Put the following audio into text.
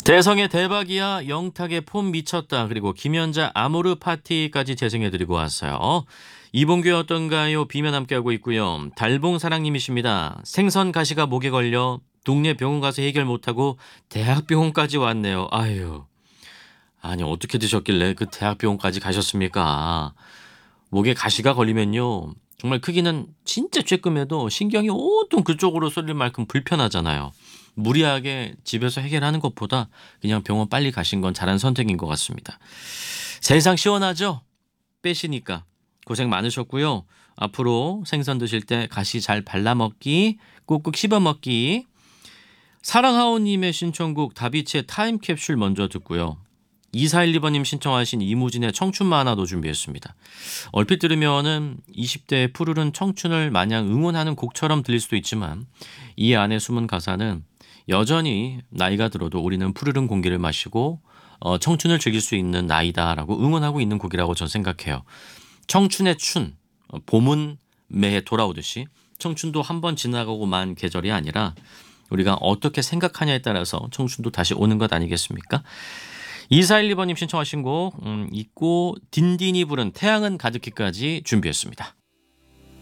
대성의 대박이야, 영탁의 폼 미쳤다, 그리고 김연자 아모르 파티까지 재생해드리고 왔어요. 이봉규의 어떤가요? 비면 함께하고 있고요. 달봉사랑님이십니다. 생선 가시가 목에 걸려 동네 병원 가서 해결 못하고 대학병원까지 왔네요. 아유, 아니 어떻게 드셨길래 그 대학병원까지 가셨습니까? 목에 가시가 걸리면요, 정말 크기는 진짜 쬐끔해도 신경이 온통 그쪽으로 쏠릴 만큼 불편하잖아요. 무리하게 집에서 해결하는 것보다 그냥 병원 빨리 가신 건 잘한 선택인 것 같습니다. 세상 시원하죠? 빼시니까 고생 많으셨고요. 앞으로 생선 드실 때 가시 잘 발라먹기, 꾹꾹 씹어먹기. 사랑하오님의 신청곡 다비치의 타임캡슐 먼저 듣고요. 2412번님 신청하신 이무진의 청춘 만화도 준비했습니다. 얼핏 들으면은 20대의 푸르른 청춘을 마냥 응원하는 곡처럼 들릴 수도 있지만 이 안에 숨은 가사는 여전히 나이가 들어도 우리는 푸르른 공기를 마시고 청춘을 즐길 수 있는 나이다라고 응원하고 있는 곡이라고 저는 생각해요. 청춘의 춘, 봄은 매해 돌아오듯이 청춘도 한 번 지나가고 만 계절이 아니라 우리가 어떻게 생각하냐에 따라서 청춘도 다시 오는 것 아니겠습니까? 2412번님 신청하신 곡 있고 딘딘이 부른 태양은 가득히까지 준비했습니다.